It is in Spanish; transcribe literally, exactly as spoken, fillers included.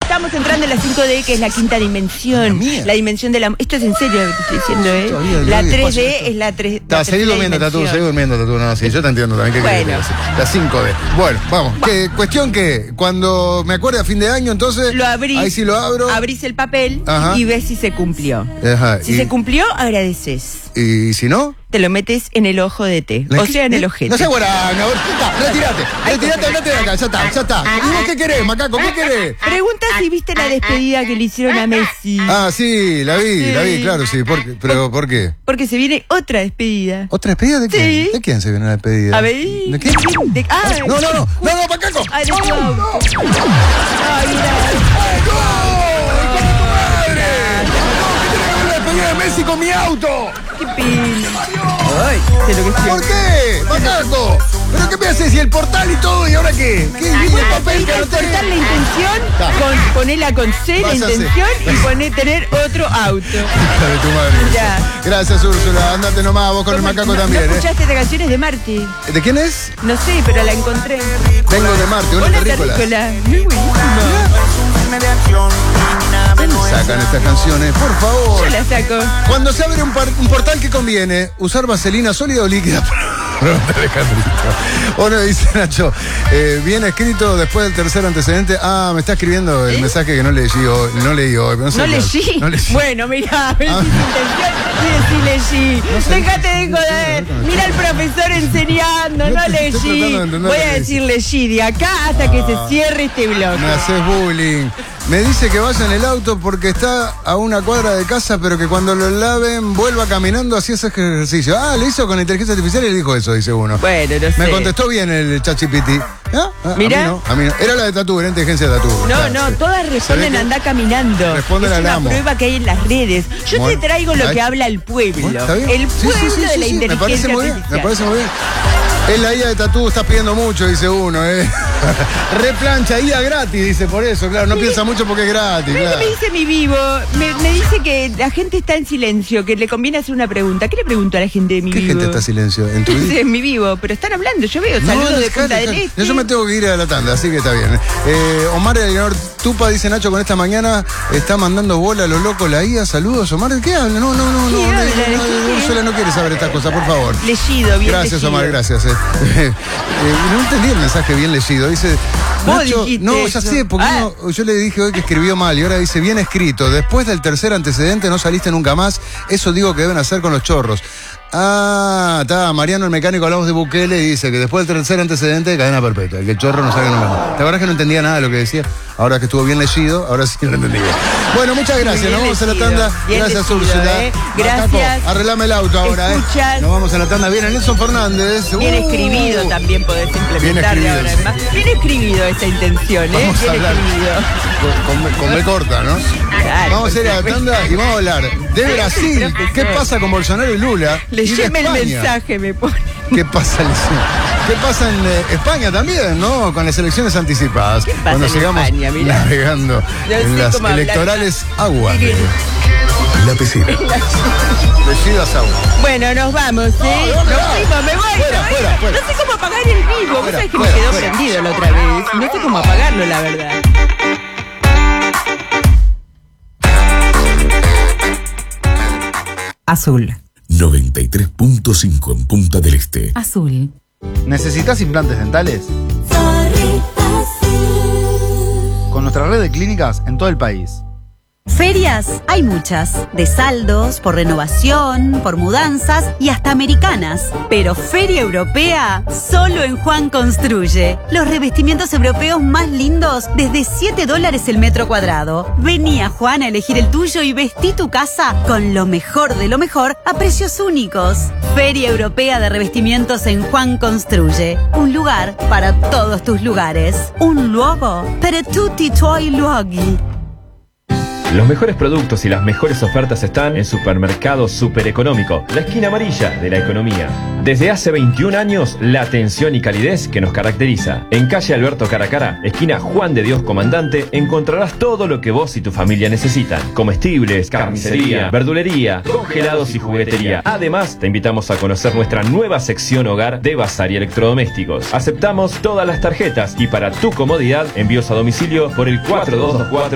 estamos entrando en la cinco D, que es la quinta dimensión. La, la dimensión de la... Esto es en serio lo que estoy diciendo, ¿eh? Todavía, la tres D es la tres D. Seguí durmiendo, Tatú, seguí durmiendo, Tatú. No, sí, yo te entiendo también. ¿Qué bueno. querés decir? La cinco D. Bueno, vamos. Bueno. ¿Qué, cuestión que cuando me acuerde a fin de año, entonces... Lo abrís. Ahí sí lo abro. Abrís el papel. Ajá. Y ves si se cumplió. Ajá. Si y... se cumplió, agradeces. ¿Y si no? Te lo metes en el ojo de té. O sea, en el ojete. No sé, guaranga. Retirate. Retirate, andate de acá. Ya está, ya está. ¿Y vos qué querés, macaco? ¿Qué querés? Pregunta si viste la despedida que le hicieron a Messi. Ah, sí, la vi, sí. la vi, claro, sí. ¿Por qué? ¿Pero por qué? Porque se viene otra despedida. ¿Otra despedida de quién? Sí. ¿De quién se viene la despedida? A ver. ¿De quién? De... Ah, no, no, no. No, no, macaco. Ay, de tu auto. Ay, mira. ¡Ay, no! De Messi con mi auto. ¡Qué pino! Ay, ¿por qué? ¡Macaco! ¿Pero qué me haces? ¿Y el portal y todo? ¿Y ahora qué? ¿Qué? ¿Y el papel que el no portal la intención, con, ponela con C la intención y poné tener otro auto. Hija de tu madre. Ya. Gracias, Úrsula. Andate nomás, vos con el macaco no, también. ¿No escuchaste esta canción? Es de Marte. ¿De quién es? No sé, pero la encontré. Vengo de Marte, una terrícola. Muy buenísima. Sacan estas canciones, por favor. Yo las saco. Cuando se abre un, par, un portal, ¿qué conviene? ¿Usar vaselina sólida o líquida? O no, dice Nacho, eh, bien escrito después del tercer antecedente. Ah, me está escribiendo el ¿Eh? mensaje que no leí hoy. No leí hoy. No, sé ¿No, leí? no leí. Bueno, mirá, ves ah. sí, leí. No sé, Déjate de joder. Mira al profesor enseñando, no, no leí. De Voy a decir leí de acá hasta ah, que se cierre este bloque. Me haces bullying. Me dice que vaya en el auto porque está a una cuadra de casa, pero que cuando lo laven vuelva caminando así ese ejercicio. Ah, le hizo con inteligencia artificial y le dijo eso, dice uno. Bueno, no sé. Me contestó bien el ChatGPT. ¿Ah? Ah, Mira. A mí no, a mí no. Era la de Tatú, era inteligencia de Tatú. No, claro, no, sí. Todas responden anda caminando. Responden es al una amo. prueba que hay en las redes. Yo bueno, te traigo lo que habla el pueblo. ¿Está bien? El pueblo sí, sí, sí, de sí, la sí, inteligencia me parece muy artificial. Bien, me parece muy bien. Es la I A de Tatú, estás pidiendo mucho, dice uno, ¿eh? Replancha, I A gratis, dice, por eso, claro, no sí. piensa mucho porque es gratis. ¿Sabes claro. qué me dice mi vivo? Me, me dice que la gente está en silencio, que le conviene hacer una pregunta. ¿Qué le pregunto a la gente de mi ¿Qué vivo? ¿Qué gente está en silencio? ¿En tu vida? En mi vivo, pero están hablando, yo veo, no, saludos no, de Punta del Este. Yo me tengo que ir a la tanda, así que está bien. Eh, Omar Eleanor Tupa dice Nacho con esta mañana está mandando bola a los locos la I A. Saludos, Omar. ¿Qué habla? No, no, no, no. Úrsula no, no, no quiere saber estas cosas, por favor. Leído, bien Gracias, leído. Omar, gracias. Eh. Eh, no entendí el mensaje bien leído. Dice. Nacho, no, ya sé, porque ah. uno, yo le dije hoy que escribió mal y ahora dice bien escrito. Después del tercer antecedente no saliste nunca más. Eso digo que deben hacer con los chorros. Ah, está, Mariano el mecánico, hablamos de Bukele y dice que después del tercer antecedente, cadena perpetua, que el chorro no salga nunca más. ¿Te acuerdas que no entendía nada de lo que decía? Ahora que estuvo bien leído, ahora sí lo entendí. Bueno, muchas gracias, nos vamos leído, a la tanda. Gracias, Úrsula. ¿eh? Gracias. Arreglame el auto ahora, Escuchas. ¿eh? Nos vamos a la tanda. Viene Nelson Fernández. Bien uh, escribido también podés implementar de ahora en más. Bien escribido esa intención, ¿eh? Vamos bien a hablar escribido. Con, con, con B corta, ¿no? Claro, vamos a ir a la tanda y vamos a hablar de Brasil. ¿Qué pasa con Bolsonaro y Lula? Leyeme el mensaje, me pone. ¿Qué pasa, ¿Qué pasa en eh, España también, no? Con las elecciones anticipadas. ¿Qué pasa cuando en sigamos España? Mirá. Navegando Yo en las electorales agua. La piscina. Decidas agua. Bueno, nos vamos, ¿eh? No, no, nos fuimos, me voy. Fuera, me fuera, voy. fuera. No sé cómo apagar el vivo. Vos sabés que fuera, me quedó fuera. prendido la otra vez. No sé cómo apagarlo, la verdad. Azul. noventa y tres punto cinco en Punta del Este. Azul. ¿Necesitas implantes dentales? Con nuestra red de clínicas en todo el país. Ferias hay muchas, de saldos, por renovación, por mudanzas y hasta americanas. Pero Feria Europea solo en Juan Construye. Los revestimientos europeos más lindos desde siete dólares el metro cuadrado. Vení a Juan a elegir el tuyo y vestí tu casa con lo mejor de lo mejor a precios únicos. Feria Europea de Revestimientos en Juan Construye. Un lugar para todos tus lugares. Un luogo per tutti i tuoi luoghi. Los mejores productos y las mejores ofertas están en Supermercado Super Económico, la esquina amarilla de la economía. Desde hace veintiún años, la atención y calidez que nos caracteriza. En calle Alberto Caracara, esquina Juan de Dios Comandante, encontrarás todo lo que vos y tu familia necesitan. Comestibles, carnicería, verdulería, congelados y juguetería. Además, te invitamos a conocer nuestra nueva sección hogar de bazar y electrodomésticos. Aceptamos todas las tarjetas y para tu comodidad, envíos a domicilio por el cuatro dos dos cuatro